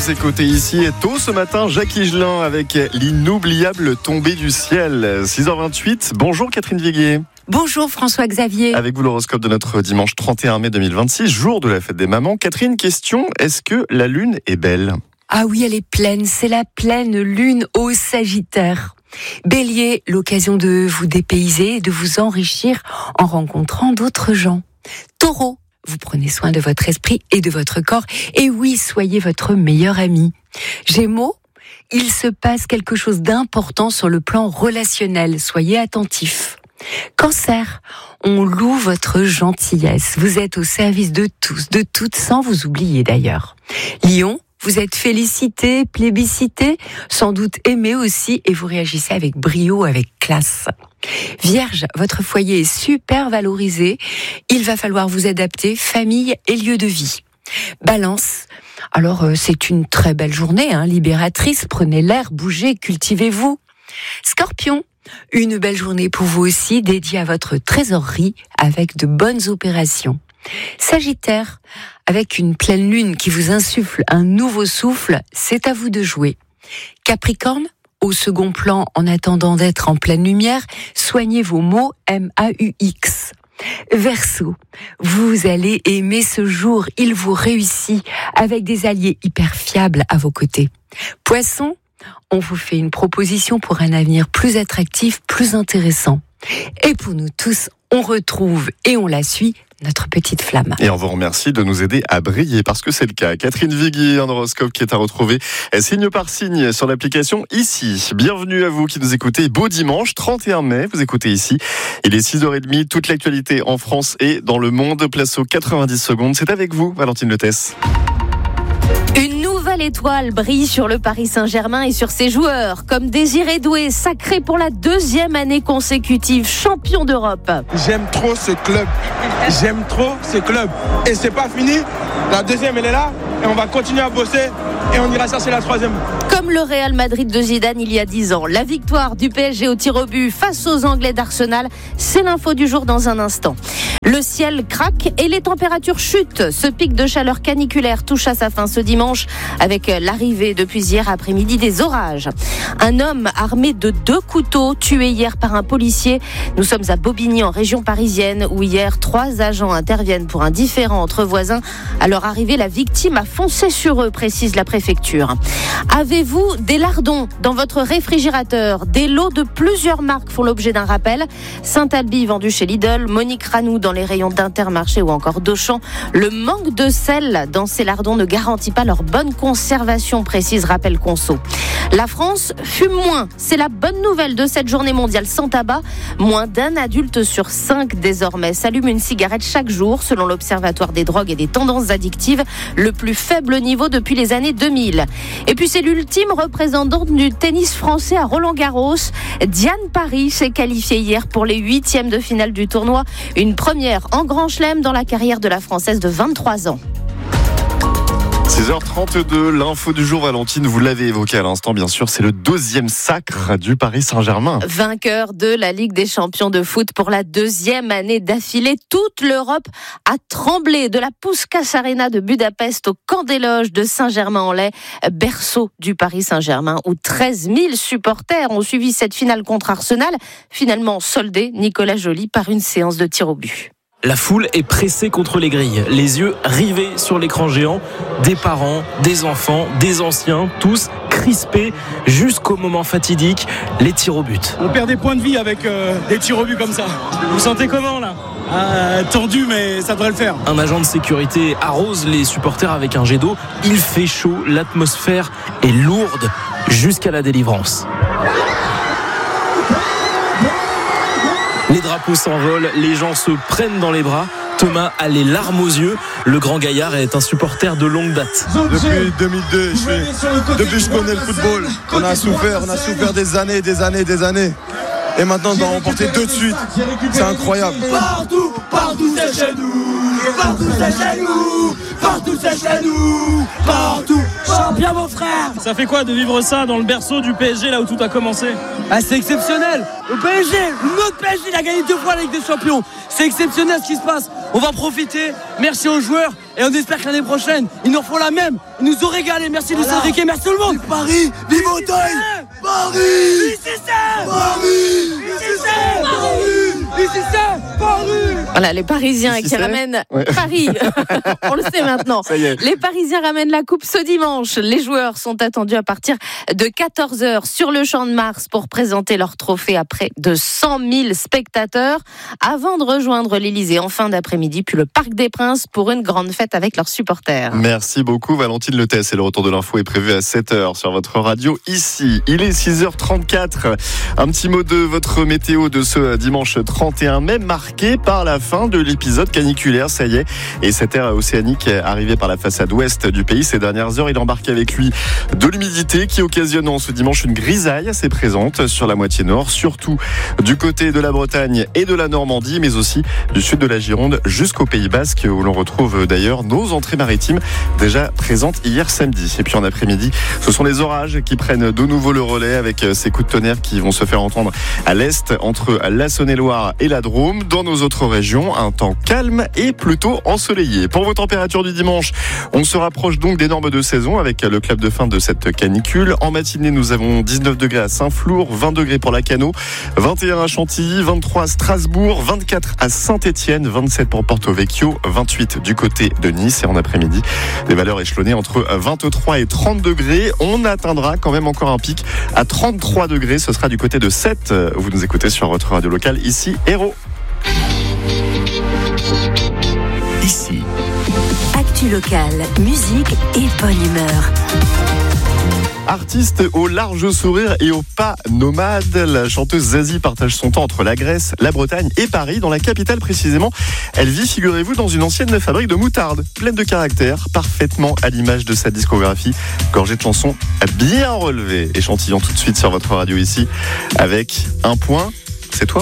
ses côtés ici. Et tôt ce matin, Jacques Higelin avec l'inoubliable tombée du ciel. 6h28. Bonjour Catherine Viguier. Bonjour François-Xavier. Avec vous l'horoscope de notre dimanche 31 mai 2026, jour de la fête des mamans. Catherine, question, est-ce que la lune est belle ? Ah oui, elle est pleine, c'est la pleine lune au Sagittaire. Bélier, l'occasion de vous dépayser et de vous enrichir en rencontrant d'autres gens. Taureau, vous prenez soin de votre esprit et de votre corps. Et oui, soyez votre meilleur ami. Gémeaux, il se passe quelque chose d'important sur le plan relationnel. Soyez attentifs. Cancer, on loue votre gentillesse. Vous êtes au service de tous, de toutes, sans vous oublier d'ailleurs. Lion, vous êtes félicité, plébiscité, sans doute aimé aussi, et vous réagissez avec brio, avec classe. Vierge, votre foyer est super valorisé. Il va falloir vous adapter, famille et lieu de vie. Balance, alors c'est une très belle journée, libératrice. Prenez l'air, bougez, cultivez-vous. Scorpion, une belle journée pour vous aussi, dédiée à votre trésorerie avec de bonnes opérations. Sagittaire, avec une pleine lune qui vous insuffle un nouveau souffle, c'est à vous de jouer. Capricorne, au second plan en attendant d'être en pleine lumière, soignez vos mots MAUX. Verseau, vous allez aimer ce jour, il vous réussit avec des alliés hyper fiables à vos côtés. Poisson, on vous fait une proposition pour un avenir plus attractif, plus intéressant. Et pour nous tous, on retrouve et on la suit, notre petite flamme. Et on vous remercie de nous aider à briller, parce que c'est le cas. Catherine Viguier, un horoscope qui est à retrouver signe par signe sur l'application Ici. Bienvenue à vous qui nous écoutez. Beau dimanche, 31 mai, vous écoutez Ici. Il est 6h30, toute l'actualité en France et dans le monde. Place aux 90 secondes. C'est avec vous, Valentine Letès. Une nouvelle étoile brille sur le Paris Saint-Germain et sur ses joueurs, comme Désiré Doué, sacré pour la 2e année consécutive champion d'Europe. J'aime trop ce club. J'aime trop ce club. Et c'est pas fini. La 2e, elle est là. Et on va continuer à bosser. Et on ira chercher la 3e. Comme le Real Madrid de Zidane il y a 10 ans. La victoire du PSG au tir au but face aux Anglais d'Arsenal, c'est l'info du jour dans un instant. Le ciel craque et les températures chutent. Ce pic de chaleur caniculaire touche à sa fin ce dimanche avec l'arrivée depuis hier après-midi des orages. Un homme armé de 2 couteaux tué hier par un policier. Nous sommes à Bobigny en région parisienne où hier 3 agents interviennent pour un différend entre voisins. À leur arrivée, la victime a foncé sur eux, précise la préfecture. Avez-vous des lardons dans votre réfrigérateur? Des lots de plusieurs marques font l'objet d'un rappel. Saint-Alby vendu chez Lidl, Monique Ranou dans les rayons d'Intermarché ou encore d'Auchan. Le manque de sel dans ces lardons ne garantit pas leur bonne conservation, précise Rappel Conso. La France fume moins. C'est la bonne nouvelle de cette journée mondiale sans tabac. Moins d'un adulte sur 5 désormais s'allume une cigarette chaque jour, selon l'Observatoire des drogues et des tendances addictives, le plus faible niveau depuis les années 2000. Et puis c'est l'ultime représentante du tennis français à Roland-Garros. Diane Paris s'est qualifiée hier pour les 8e de finale du tournoi. Une première en Grand Chelem dans la carrière de la Française de 23 ans. 6h32, l'info du jour, Valentine, vous l'avez évoqué à l'instant, bien sûr, c'est le 2e sacre du Paris Saint-Germain. Vainqueur de la Ligue des champions de foot pour la 2e année d'affilée, toute l'Europe a tremblé de la Puskás Arena de Budapest au camp des loges de Saint-Germain-en-Laye, berceau du Paris Saint-Germain, où 13 000 supporters ont suivi cette finale contre Arsenal, finalement soldée, Nicolas Joly, par une séance de tir au but. La foule est pressée contre les grilles, les yeux rivés sur l'écran géant, des parents, des enfants, des anciens, tous crispés jusqu'au moment fatidique, les tirs au but. On perd des points de vie avec des tirs au but comme ça. Vous vous sentez comment là ? Tendu, mais ça devrait le faire. Un agent de sécurité arrose les supporters avec un jet d'eau. Il fait chaud, l'atmosphère est lourde jusqu'à la délivrance. Les drapeaux s'envolent, les gens se prennent dans les bras. Thomas a les larmes aux yeux. Le grand gaillard est un supporter de longue date. Depuis 2002, depuis que je connais le football, on a souffert des années. Et maintenant, on doit remporter 2 de suite. C'est incroyable. Partout c'est chez nous. Partout c'est chez nous. Champion mon frère. Ça fait quoi de vivre ça dans le berceau du PSG là où tout a commencé ? C'est exceptionnel. Le PSG, notre PSG, il a gagné 2 fois la Ligue des Champions. C'est exceptionnel ce qui se passe. On va profiter. Merci aux joueurs. Et on espère que l'année prochaine, ils nous refont la même. Ils nous ont régalé. Merci Luis Enrique. Merci tout le monde. Paris, vive Auteuil. Paris, Voilà, les Parisiens qui ramènent Paris. On le sait maintenant. Ça y est. Les Parisiens ramènent la coupe ce dimanche. Les joueurs sont attendus à partir de 14h sur le Champ de Mars pour présenter leur trophée à près de 100 000 spectateurs avant de rejoindre l'Elysée en fin d'après-midi puis le Parc des Princes pour une grande fête avec leurs supporters. Merci beaucoup Valentine Letès et le retour de l'info est prévu à 7h sur votre radio ici. Il est 6h34. Un petit mot de votre météo de ce dimanche 31 mai marqué par la fin de l'épisode caniculaire, ça y est. Et cet air océanique arrivé par la façade ouest du pays ces dernières heures, il embarque avec lui de l'humidité qui occasionne en ce dimanche une grisaille assez présente sur la moitié nord, surtout du côté de la Bretagne et de la Normandie, mais aussi du sud de la Gironde jusqu'au Pays Basque où l'on retrouve d'ailleurs nos entrées maritimes déjà présentes hier samedi. Et puis en après-midi, ce sont les orages qui prennent de nouveau le relais avec ces coups de tonnerre qui vont se faire entendre à l'est entre la Saône-et-Loire et la Drôme. Dans nos autres régions, un temps calme et plutôt ensoleillé. Pour vos températures du dimanche, on se rapproche donc des normes de saison avec le clap de fin de cette canicule. En matinée, nous avons 19 degrés à Saint-Flour, 20 degrés pour Lacanau, 21 à Chantilly, 23 à Strasbourg, 24 à Saint-Étienne, 27 pour Porto Vecchio, 28 du côté de Nice. Et en après-midi, des valeurs échelonnées entre 23 et 30 degrés. On atteindra quand même encore un pic à 33 degrés. Ce sera du côté de 7. Vous nous écoutez sur votre radio locale, ici Hérault. Ici. Actu locale, musique et bonne humeur. Artiste au large sourire et au pas nomade, la chanteuse Zazie partage son temps entre la Grèce, la Bretagne et Paris. Dans la capitale précisément, elle vit, figurez-vous, dans une ancienne fabrique de moutarde, pleine de caractère, parfaitement à l'image de sa discographie, gorgée de chansons bien relevées. Échantillons tout de suite sur votre radio ici, avec un point, c'est toi ?